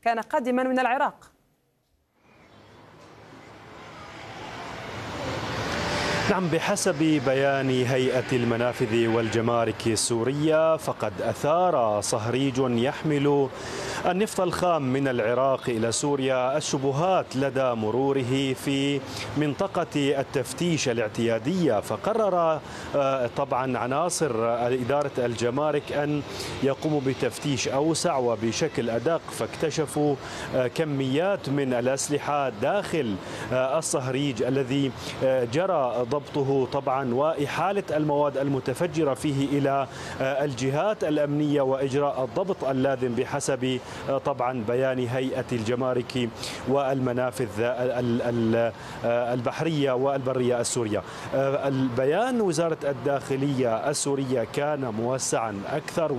كان قادما من العراق. نعم، بحسب بيان هيئة المنافذ والجمارك السورية فقد أثار صهريج يحمل النفط الخام من العراق إلى سوريا الشبهات لدى مروره في منطقة التفتيش الاعتيادية، فقرر طبعا عناصر إدارة الجمارك أن يقوموا بتفتيش أوسع وبشكل أدق، فاكتشفوا كميات من الأسلحة داخل الصهريج الذي جرى ضبطه طبعا وإحالة المواد المتفجرة فيه إلى الجهات الأمنية وإجراء الضبط اللازم بحسب طبعا بيان هيئة الجمارك والمنافذ البحرية والبرية السورية. البيان وزارة الداخلية السورية كان موسعا أكثر،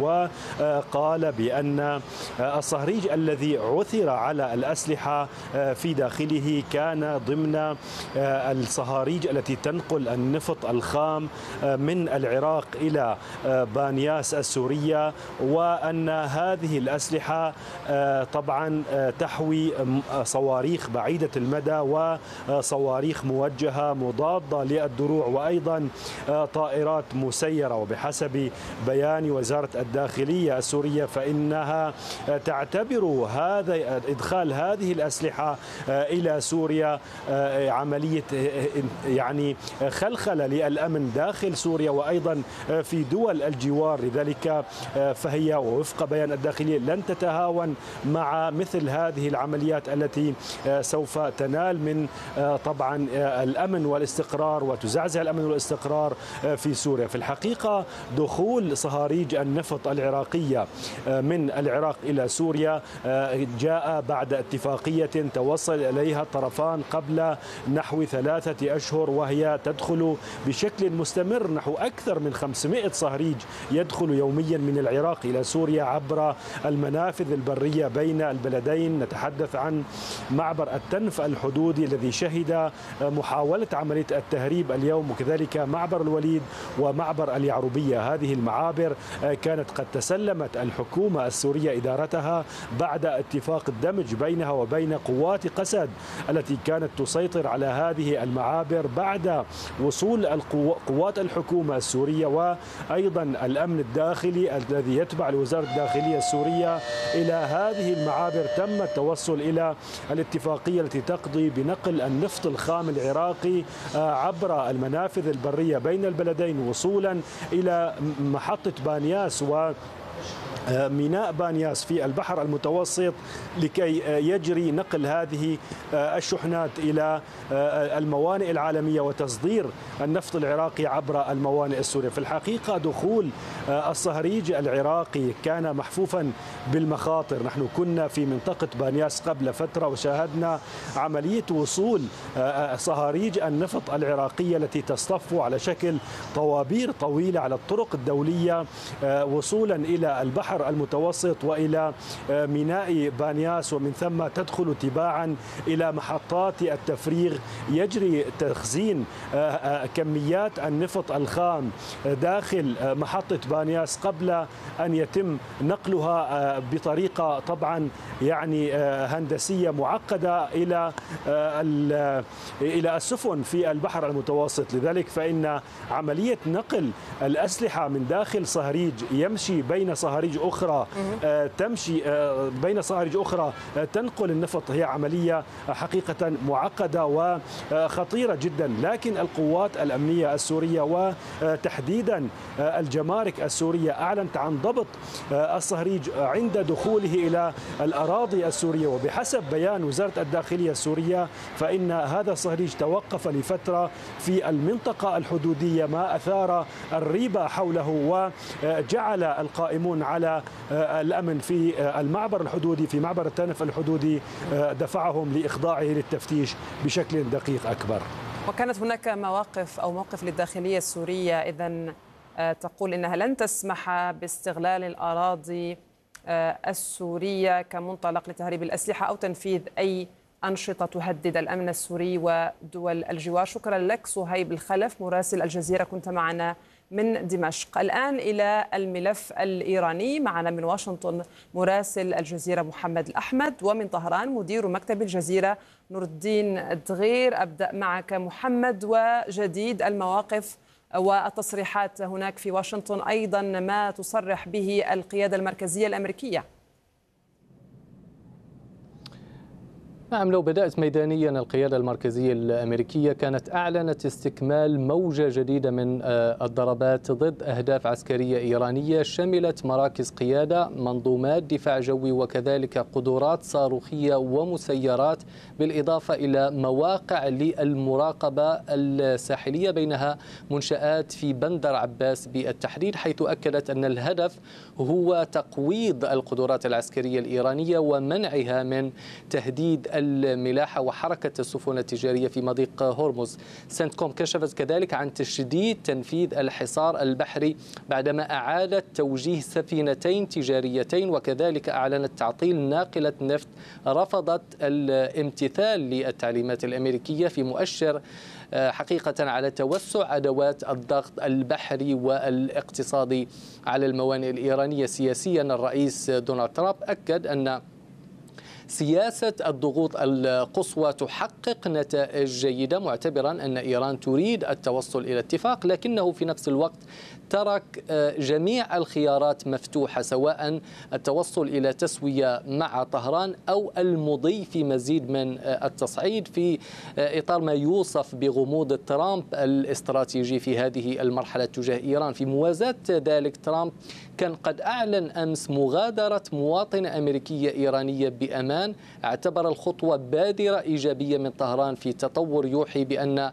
وقال بأن الصهريج الذي عثر على الأسلحة في داخله كان ضمن الصهاريج التي تنقل النفط الخام من العراق إلى بانياس السورية، وأن هذه الأسلحة طبعا تحوي صواريخ بعيدة المدى وصواريخ موجهة مضادة للدروع وأيضا طائرات مسيرة. وبحسب بيان وزارة الداخلية السورية فإنها تعتبر هذا إدخال هذه الأسلحة إلى سوريا عملية يعني خلخلة للأمن داخل سوريا وأيضا في دول الجوار، لذلك فهي ووفق بيان الداخلية لن تتهاون مع مثل هذه العمليات التي سوف تنال من طبعا الأمن والاستقرار وتزعزع الأمن والاستقرار في سوريا. في الحقيقة دخول صهاريج النفط العراقية من العراق إلى سوريا جاء بعد اتفاقية توصل إليها الطرفان قبل نحو 3 أشهر، وهي تدخل بشكل مستمر نحو أكثر من 500 صهريج يدخل يوميا من العراق إلى سوريا عبر المنافذ البرية بين البلدين. نتحدث عن معبر التنف الحدودي الذي شهد محاولة عملية التهريب اليوم، وكذلك معبر الوليد ومعبر اليعربية. هذه المعابر كانت قد تسلمت الحكومة السورية إدارتها بعد اتفاق الدمج بينها وبين قوات قسد التي كانت تسيطر على هذه المعابر بعد وصول قوات الحكومة السورية وأيضا الأمن الداخلي الذي يتبع لوزارة الداخلية السورية إلى هذه المعابر. تم التوصل إلى الاتفاقية التي تقضي بنقل النفط الخام العراقي عبر المنافذ البرية بين البلدين وصولا إلى محطة بانياس ميناء بانياس في البحر المتوسط لكي يجري نقل هذه الشحنات إلى الموانئ العالمية وتصدير النفط العراقي عبر الموانئ السورية. في الحقيقة دخول الصهريج العراقي كان محفوفا بالمخاطر. نحن كنا في منطقة بانياس قبل فترة وشاهدنا عملية وصول صهاريج النفط العراقية التي تصطف على شكل طوابير طويلة على الطرق الدولية وصولا إلى البحر المتوسط وإلى ميناء بانياس، ومن ثم تدخل تباعا إلى محطات التفريغ يجري تخزين كميات النفط الخام داخل محطة بانياس قبل أن يتم نقلها بطريقة طبعا يعني هندسية معقدة إلى السفن في البحر المتوسط. لذلك فإن عملية نقل الأسلحة من داخل صهريج يمشي بين صهاريج أخرى تمشي بين صهاريج أخرى تنقل النفط هي عملية حقيقة معقدة وخطيرة جدا. لكن القوات الأمنية السورية وتحديدا الجمارك السورية أعلنت عن ضبط الصهريج عند دخوله إلى الأراضي السورية. وبحسب بيان وزارة الداخلية السورية فإن هذا الصهريج توقف لفترة في المنطقة الحدودية ما أثار الريبة حوله وجعل القائمون على الأمن في المعبر الحدودي في معبر التنف الحدودي دفعهم لإخضاعه للتفتيش بشكل دقيق أكبر. وكانت هناك مواقف أو موقف للداخلية السورية إذن تقول إنها لن تسمح باستغلال الأراضي السورية كمنطلق لتهريب الأسلحة أو تنفيذ أي أنشطة تهدد الأمن السوري ودول الجوار. شكرا لك صهيب الخلف مراسل الجزيرة، كنت معنا من دمشق. الآن إلى الملف الإيراني. معنا من واشنطن مراسل الجزيرة محمد الأحمد، ومن طهران مدير مكتب الجزيرة نور الدين الدغير. أبدأ معك محمد، وجديد المواقف والتصريحات هناك في واشنطن، أيضا ما تصرح به القيادة المركزية الأمريكية. نعم، لو بدأت ميدانيا، القيادة المركزية الأمريكية كانت أعلنت استكمال موجة جديدة من الضربات ضد أهداف عسكرية إيرانية شملت مراكز قيادة، منظومات دفاع جوي، وكذلك قدرات صاروخية ومسيرات، بالإضافة إلى مواقع للمراقبة الساحلية، بينها منشآت في بندر عباس بالتحديد، حيث أكدت أن الهدف هو تقويض القدرات العسكرية الإيرانية ومنعها من تهديد الملاحة وحركة السفن التجارية في مضيق هرمز. سنتكوم كشفت كذلك عن تشديد تنفيذ الحصار البحري بعدما أعادت توجيه سفينتين تجاريتين، وكذلك أعلنت تعطيل ناقلة نفط رفضت الامتثال للتعليمات الأمريكية، في مؤشر حقيقة على توسع أدوات الضغط البحري والاقتصادي على الموانئ الإيرانية. سياسيا، الرئيس دونالد ترامب أكد أن سياسة الضغوط القصوى تحقق نتائج جيدة، معتبرا أن إيران تريد التوصل إلى اتفاق، لكنه في نفس الوقت ترك جميع الخيارات مفتوحة، سواء التوصل إلى تسوية مع طهران أو المضي في مزيد من التصعيد، في إطار ما يوصف بغموض ترامب الاستراتيجي في هذه المرحلة تجاه إيران. في موازاة ذلك، ترامب كان قد أعلن أمس مغادرة مواطنة أمريكية إيرانية بأمان، اعتبر الخطوة بادرة إيجابية من طهران في تطور يوحي بأن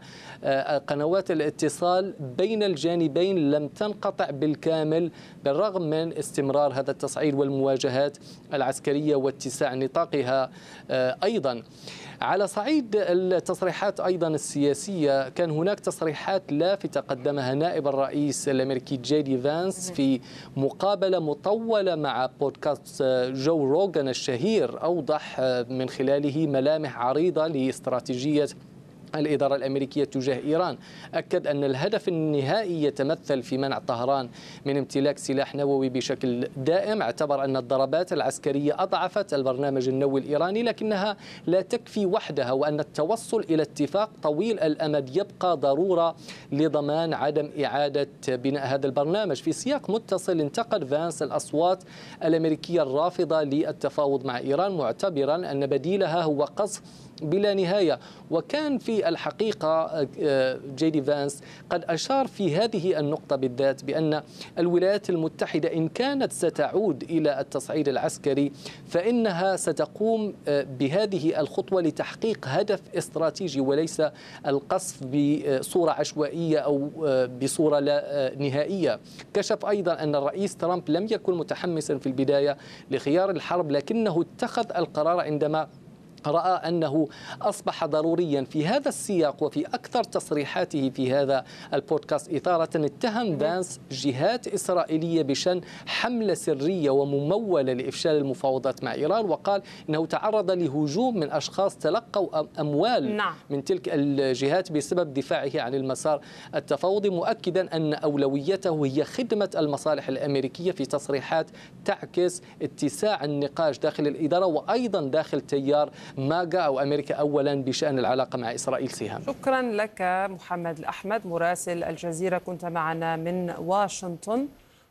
قنوات الاتصال بين الجانبين لم تنقطع بالكامل بالرغم من استمرار هذا التصعيد والمواجهات العسكرية واتساع نطاقها. أيضا على صعيد التصريحات أيضا السياسية، كان هناك تصريحات لافتة قدمها نائب الرئيس الأمريكي جي دي فانس في مقابلة مطولة مع بودكاست جو روغان الشهير، أوضح من خلاله ملامح عريضة لاستراتيجية الإدارة الأمريكية تجاه إيران. أكد أن الهدف النهائي يتمثل في منع طهران من امتلاك سلاح نووي بشكل دائم. اعتبر أن الضربات العسكرية أضعفت البرنامج النووي الإيراني، لكنها لا تكفي وحدها، وأن التوصل إلى اتفاق طويل الأمد يبقى ضرورة لضمان عدم إعادة بناء هذا البرنامج. في سياق متصل، انتقد فانس الأصوات الأمريكية الرافضة للتفاوض مع إيران، معتبرا أن بديلها هو قصف بلا نهاية. وكان في الحقيقة جي دي فانس قد أشار في هذه النقطة بالذات بأن الولايات المتحدة إن كانت ستعود إلى التصعيد العسكري فإنها ستقوم بهذه الخطوة لتحقيق هدف استراتيجي وليس القصف بصورة عشوائية أو بصورة لا نهائية. كشف أيضا أن الرئيس ترامب لم يكن متحمسا في البداية لخيار الحرب، لكنه اتخذ القرار عندما رأى أنه أصبح ضروريا. في هذا السياق وفي أكثر تصريحاته في هذا البودكاست إثارة، اتهم فانس جهات إسرائيلية بشن حملة سرية وممولة لإفشال المفاوضات مع إيران، وقال إنه تعرض لهجوم من أشخاص تلقوا أموال من تلك الجهات بسبب دفاعه عن المسار التفاوضي، مؤكدا أن أولويته هي خدمة المصالح الأمريكية، في تصريحات تعكس اتساع النقاش داخل الإدارة وأيضا داخل تيار ماجا أو أمريكا أولا بشأن العلاقة مع إسرائيل. سهام، شكرا لك محمد الأحمد مراسل الجزيرة، كنت معنا من واشنطن.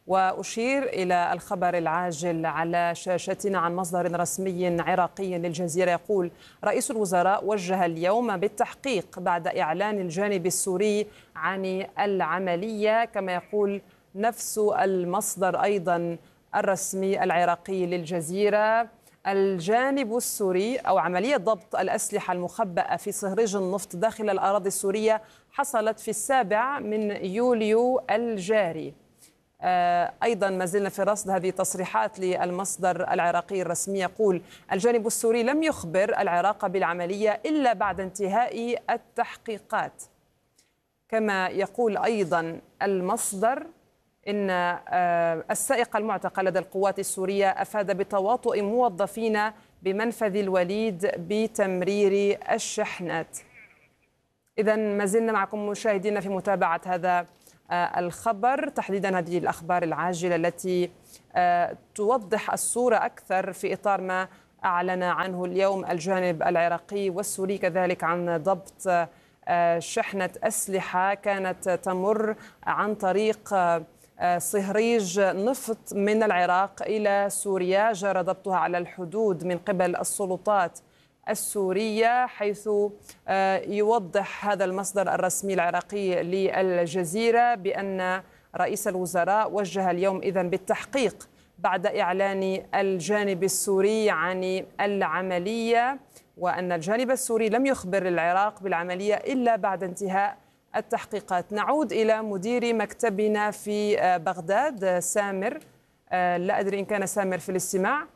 وأشير إلى الخبر العاجل على شاشتنا عن مصدر رسمي عراقي للجزيرة، يقول رئيس الوزراء وجه اليوم بالتحقيق بعد إعلان الجانب السوري عن العملية، كما يقول نفس المصدر أيضا الرسمي العراقي للجزيرة. الجانب السوري أو عملية ضبط الأسلحة المخبأة في صهريج النفط داخل الأراضي السورية حصلت في 7 يوليو الجاري. أيضا ما زلنا في رصد هذه التصريحات للمصدر العراقي الرسمي، يقول الجانب السوري لم يخبر العراق بالعملية إلا بعد انتهاء التحقيقات. كما يقول أيضا المصدر إن السائق المعتقل لدى القوات السورية أفاد بتواطؤ موظفين بمنفذ الوليد بتمرير الشحنات. إذن ما زلنا معكم مشاهدينا في متابعة هذا الخبر، تحديدا هذه الأخبار العاجلة التي توضح الصورة أكثر في إطار ما أعلن عنه اليوم الجانب العراقي والسوري كذلك عن ضبط شحنة أسلحة كانت تمر عن طريق صهريج نفط من العراق إلى سوريا، جرى ضبطها على الحدود من قبل السلطات السورية، حيث يوضح هذا المصدر الرسمي العراقي للجزيرة بأن رئيس الوزراء وجه اليوم إذن بالتحقيق بعد إعلان الجانب السوري عن العملية، وأن الجانب السوري لم يخبر العراق بالعملية إلا بعد انتهاء التحقيقات. نعود إلى مدير مكتبنا في بغداد سامر، لا أدري إن كان سامر في الاستماع.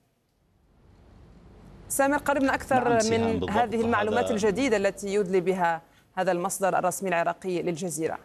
سامر، قربنا أكثر من هذه المعلومات الجديدة التي يدلي بها هذا المصدر الرسمي العراقي للجزيرة.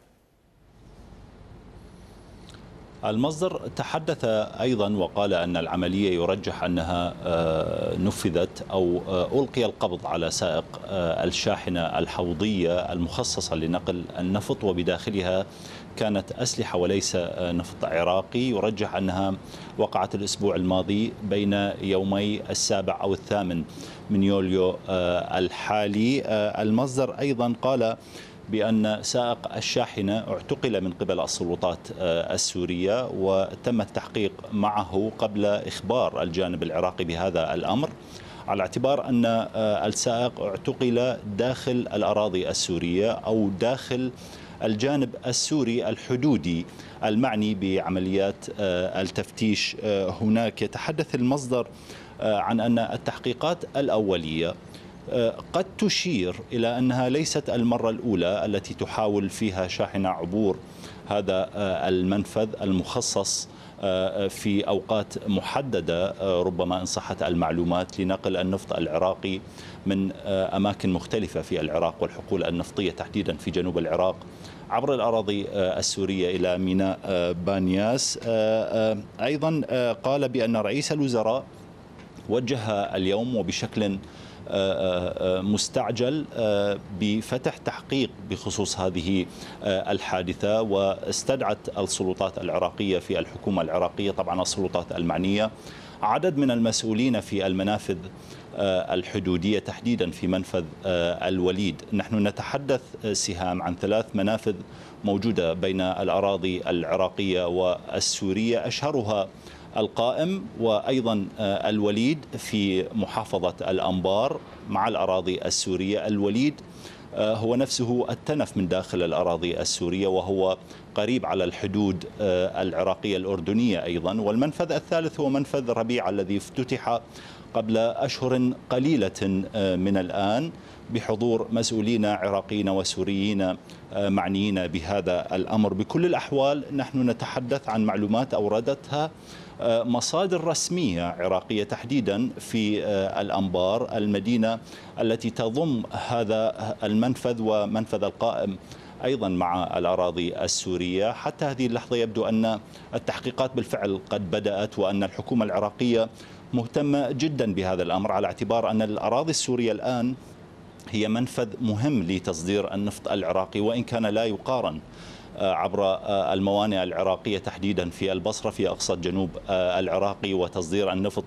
المصدر تحدث أيضا وقال أن العملية يرجح أنها نفذت أو ألقي القبض على سائق الشاحنة الحوضية المخصصة لنقل النفط، وبداخلها كانت أسلحة وليس نفط عراقي، يرجح أنها وقعت الأسبوع الماضي بين يومي 7 أو 8 من يوليو الحالي. المصدر أيضا قال بأن سائق الشاحنة اعتقل من قبل السلطات السورية وتم التحقيق معه قبل إخبار الجانب العراقي بهذا الأمر، على اعتبار أن السائق اعتقل داخل الأراضي السورية أو داخل الجانب السوري الحدودي المعني بعمليات التفتيش هناك. يتحدث المصدر عن أن التحقيقات الأولية قد تشير إلى أنها ليست المرة الأولى التي تحاول فيها شاحنة عبور هذا المنفذ المخصص في أوقات محددة، ربما إن صحت المعلومات، لنقل النفط العراقي من أماكن مختلفة في العراق والحقول النفطية تحديدا في جنوب العراق عبر الأراضي السورية إلى ميناء بانياس. أيضا قال بأن رئيس الوزراء وجه اليوم وبشكل مستعجل بفتح تحقيق بخصوص هذه الحادثة، واستدعت السلطات العراقية في الحكومة العراقية، طبعا السلطات المعنية، عدد من المسؤولين في المنافذ الحدودية تحديدا في منفذ الوليد. نحن نتحدث سهام عن 3 منافذ موجودة بين الأراضي العراقية والسورية، أشهرها القائم وأيضا الوليد في محافظة الأنبار مع الأراضي السورية. الوليد هو نفسه التنف من داخل الأراضي السورية وهو قريب على الحدود العراقية الأردنية أيضا. والمنفذ الثالث هو منفذ ربيع الذي افتتح قبل أشهر قليلة من الآن بحضور مسؤولين عراقيين وسوريين معنيين بهذا الأمر. بكل الأحوال نحن نتحدث عن معلومات أوردتها مصادر رسمية عراقية تحديدا في الأنبار، المدينة التي تضم هذا المنفذ ومنفذ القائم أيضا مع الأراضي السورية. حتى هذه اللحظة يبدو أن التحقيقات بالفعل قد بدأت، وأن الحكومة العراقية مهتمة جدا بهذا الأمر، على اعتبار أن الأراضي السورية الآن هي منفذ مهم لتصدير النفط العراقي، وإن كان لا يقارن عبر الموانئ العراقية تحديدا في البصرة في أقصى جنوب العراقي، وتصدير النفط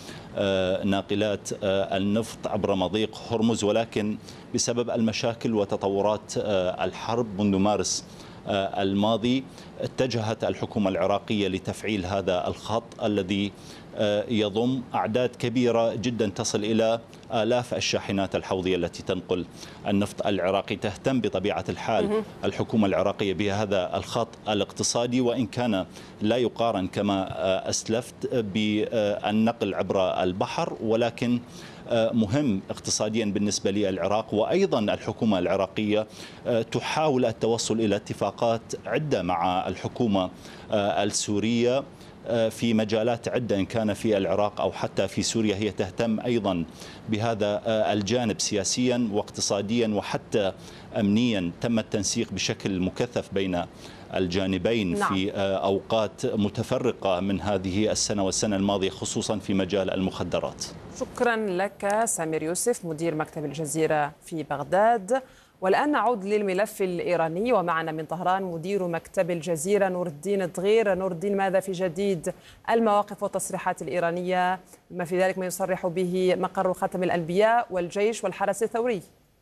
بناقلات النفط عبر مضيق هرمز. ولكن بسبب المشاكل وتطورات الحرب منذ مارس الماضي اتجهت الحكومة العراقية لتفعيل هذا الخط الذي يضم أعداد كبيرة جدا تصل إلى آلاف الشاحنات الحوضية التي تنقل النفط العراقي. تهتم بطبيعة الحال الحكومة العراقية بهذا الخط الاقتصادي، وإن كان لا يقارن كما أسلفت بالنقل عبر البحر، ولكن مهم اقتصاديا بالنسبة للعراق. وأيضا الحكومة العراقية تحاول التوصل إلى اتفاقات عدة مع الحكومة السورية في مجالات عدة، إن كان في العراق أو حتى في سوريا. هي تهتم أيضا بهذا الجانب سياسيا واقتصاديا وحتى أمنيا. تم التنسيق بشكل مكثف بين الجانبين في أوقات متفرقة من هذه السنة والسنة الماضية، خصوصا في مجال المخدرات. شكرا لك سامر يوسف مدير مكتب الجزيرة في بغداد. والآن نعود للملف الإيراني، ومعنا من طهران مدير مكتب الجزيرة نور الدين دغير. نور الدين، ماذا في جديد المواقف والتصريحات الإيرانية، بما في ذلك ما يصرح به مقر خاتم الأنبياء والجيش والحرس الثوري؟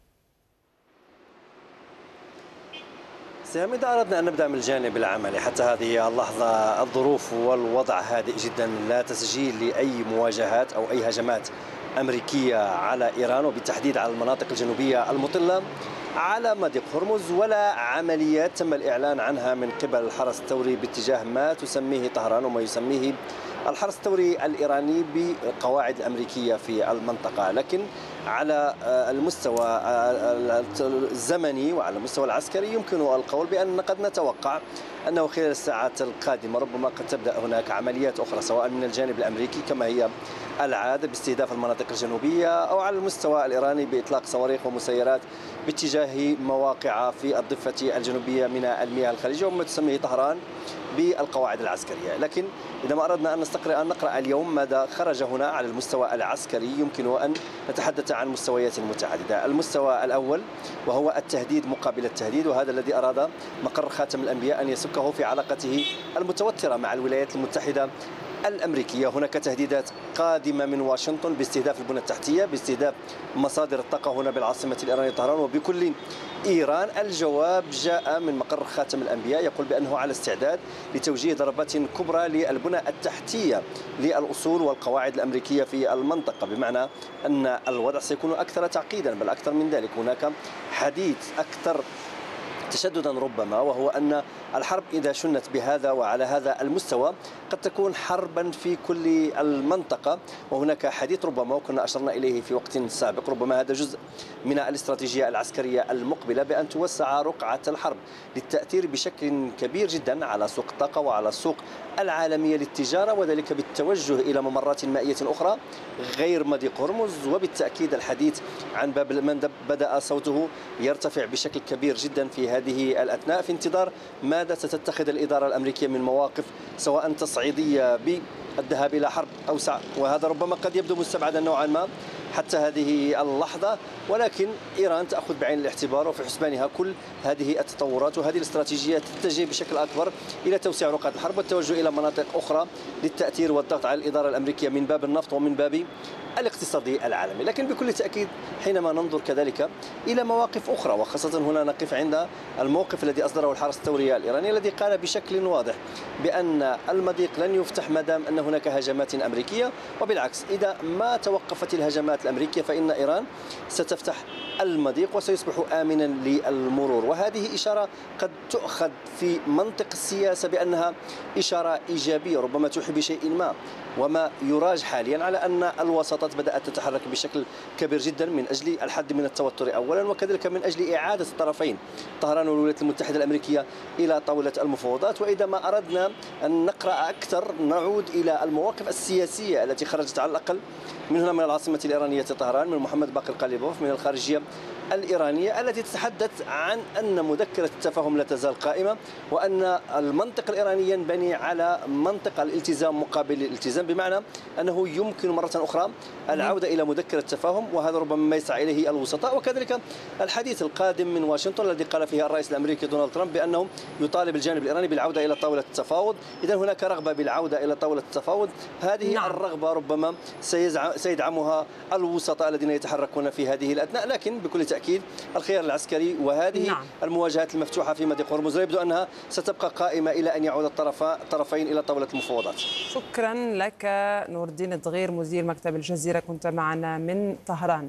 إذا أردنا أن نبدأ من الجانب العملي، حتى هذه اللحظة الظروف والوضع هادئ جدا، لا تسجيل لأي مواجهات أو أي هجمات أمريكية على إيران، وبالتحديد على المناطق الجنوبية المطلة على مضيق هرمز، ولا عمليات تم الإعلان عنها من قبل الحرس الثوري باتجاه ما تسميه طهران وما يسميه الحرس الثوري الإيراني بالقواعد الأمريكية في المنطقة. لكن على المستوى الزمني وعلى المستوى العسكري يمكن القول بأن قد نتوقع أنه خلال الساعات القادمة ربما قد تبدأ هناك عمليات أخرى، سواء من الجانب الأمريكي كما هي العادة باستهداف المناطق الجنوبية، أو على المستوى الإيراني بإطلاق صواريخ ومسيرات باتجاه مواقع في الضفة الجنوبية من المياه الخليجية وما تسميه طهران بالقواعد العسكرية. لكن إذا ما أردنا أن نقرأ اليوم ماذا خرج هنا على المستوى العسكري، يمكن أن نتحدث عن مستويات متعددة. المستوى الأول وهو التهديد مقابل التهديد، وهذا الذي أراد مقر خاتم الأنبياء أن يسكه في علاقته المتوترة مع الولايات المتحدة الأمريكية. هناك تهديدات قادمة من واشنطن باستهداف البنى التحتية، باستهداف مصادر الطاقة هنا بالعاصمة الإيرانية طهران وبكل إيران. الجواب جاء من مقر خاتم الأنبياء يقول بأنه على استعداد لتوجيه ضربات كبرى للبنى التحتية للأصول والقواعد الأمريكية في المنطقة، بمعنى أن الوضع سيكون أكثر تعقيدا، بل أكثر من ذلك هناك حديث أكثر تشددا ربما، وهو أن الحرب إذا شنت بهذا وعلى هذا المستوى قد تكون حربا في كل المنطقة. وهناك حديث ربما وكنا أشرنا إليه في وقت سابق، ربما هذا جزء من الاستراتيجية العسكرية المقبلة بأن توسع رقعة الحرب للتأثير بشكل كبير جدا على سوق الطاقة وعلى السوق العالمية للتجارة، وذلك بالتوجه إلى ممرات مائية أخرى غير مضيق هرمز. وبالتأكيد الحديث عن باب المندب بدأ صوته يرتفع بشكل كبير جدا في هذه الأثناء، في انتظار ماذا ستتخذ الإدارة الأمريكية من مواقف سواء تصعيدية بالذهاب إلى حرب أوسع، وهذا ربما قد يبدو مستبعدا نوعا ما حتى هذه اللحظة، ولكن إيران تأخذ بعين الاعتبار وفي حسبانها كل هذه التطورات وهذه الاستراتيجية تتجه بشكل أكبر إلى توسيع رقعة الحرب والتوجه إلى مناطق أخرى للتأثير والضغط على الإدارة الأمريكية من باب النفط ومن باب الاقتصادي العالمي. لكن بكل تأكيد حينما ننظر كذلك إلى مواقف أخرى، وخاصة هنا نقف عند الموقف الذي أصدره الحرس الثوري الإيراني الذي قال بشكل واضح بأن المضيق لن يفتح ما دام أن هناك هجمات أمريكية، وبالعكس إذا ما توقفت الهجمات الأمريكية فإن إيران ستفتح المضيق وسيصبح آمنا للمرور. وهذه إشارة قد تؤخذ في منطق السياسة بأنها إشارة إيجابية ربما توحي بشيء ما، وما يراج حاليا على أن الوساطات بدأت تتحرك بشكل كبير جدا من أجل الحد من التوتر أولا، وكذلك من أجل إعادة الطرفين طهران والولايات المتحدة الأمريكية إلى طاولة المفاوضات. وإذا ما أردنا أن نقرأ أكثر نعود إلى المواقف السياسية التي خرجت على الأقل من هنا من العاصمة الإيرانية طهران من محمد باقر قليبوف من الخارجية الإيرانية التي تتحدث عن أن مذكرة التفاهم لا تزال قائمة، وأن المنطق الإيراني ينبني على منطق الالتزام مقابل الالتزام، بمعنى أنه يمكن مرة أخرى العودة إلى مذكرة التفاهم، وهذا ربما ما يسعى إليه الوسطاء. وكذلك الحديث القادم من واشنطن الذي قال فيه الرئيس الأمريكي دونالد ترامب بأنه يطالب الجانب الإيراني بالعودة إلى طاولة التفاوض. إذا هناك رغبة بالعودة إلى طاولة التفاوض، هذه الرغبة ربما سيدعمها الوسطاء الذين يتحركون في هذه الأثناء. لكن بكل تأكيد الخيار العسكري وهذه المواجهات المفتوحة في مضيق هرمز يبدو أنها ستبقى قائمة إلى أن يعود الطرفين إلى طاولة المفاوضات. شكرا لك نور الدين دغير مدير مكتب الجزيرة، كنت معنا من طهران.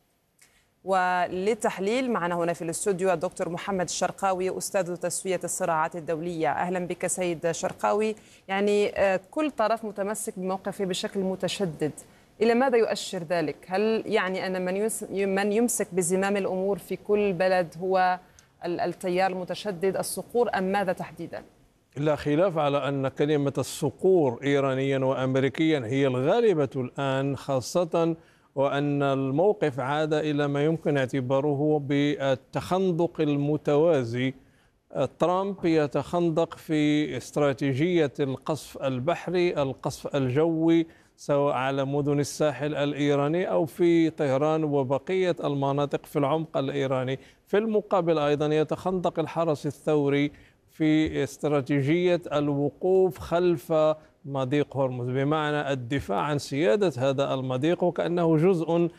وللتحليل معنا هنا في الاستوديو الدكتور محمد الشرقاوي أستاذ تسوية الصراعات الدولية. أهلا بك سيد شرقاوي. يعني كل طرف متمسك بموقفه بشكل متشدد، إلى ماذا يؤشر ذلك؟ هل يعني أن من يمسك بزمام الأمور في كل بلد هو التيار المتشدد الصقور أم ماذا تحديدا؟ لا خلاف على أن كلمة الصقور إيرانيا وأمريكيا هي الغالبة الآن، خاصة وأن الموقف عاد إلى ما يمكن اعتباره بالتخندق المتوازي. ترامب يتخندق في استراتيجية القصف البحري، القصف الجوي، سواء على مدن الساحل الإيراني أو في طهران وبقية المناطق في العمق الإيراني. في المقابل أيضا يتخندق الحرس الثوري في استراتيجية الوقوف خلف مضيق هرمز، بمعنى الدفاع عن سيادة هذا المضيق، وكأنه جزء